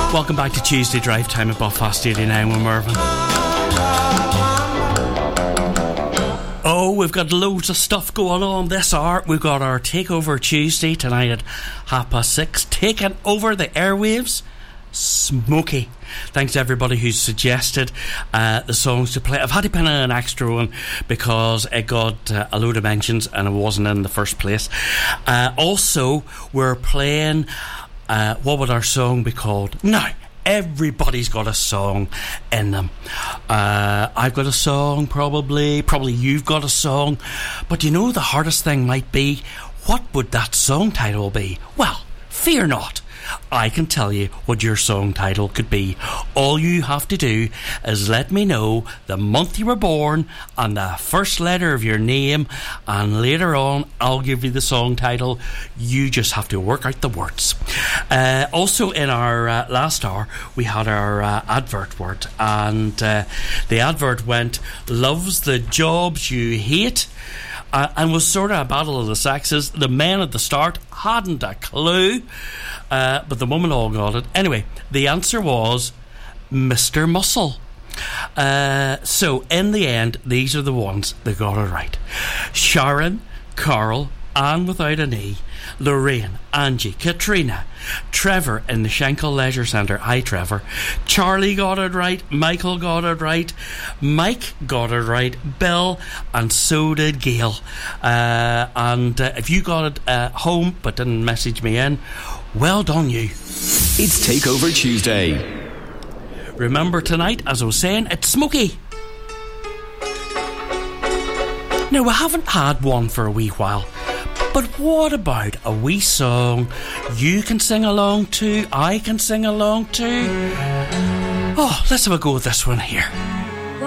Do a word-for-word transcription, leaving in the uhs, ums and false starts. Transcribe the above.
Welcome back to Tuesday Drive Time at Belfast eighty-nine with Mervyn. Oh, we've got loads of stuff going on this hour. We've got our Takeover Tuesday tonight at half past six, taking over the airwaves. Smokey. Thanks to everybody who's suggested uh, the songs to play. I've had to pin in an extra one because it got uh, a load of mentions and it wasn't in the first place. Uh, also, we're playing uh, what would our song be called? Now, everybody's got a song in them. Uh, I've got a song, probably. Probably you've got a song. But you know, the hardest thing might be, what would that song title be? Well, fear not. I can tell you what your song title could be. All you have to do is let me know the month you were born and the first letter of your name, and later on I'll give you the song title. You just have to work out the words. Uh, also in our uh, last hour we had our uh, advert word, and uh, the advert went, loves the jobs you hate. Uh, and was sort of a battle of the sexes. The men at the start hadn't a clue, uh, but the women all got it. Anyway, the answer was Mister Muscle. Uh, so in the end, these are the ones that got it right. Sharon, Carl, Anne without an E, Lorraine, Angie, Katrina, Trevor in the Schenkel Leisure Centre. Hi, Trevor. Charlie got it right. Michael got it right. Mike got it right. Bill, and so did Gail. Uh, and uh, if you got it uh, home but didn't message me in, well done you. It's Takeover Tuesday. Remember tonight, as I was saying, it's Smokey. Now, we haven't had one for a wee while. But what about a wee song you can sing along to, I can sing along to? Oh, let's have a go with this one here.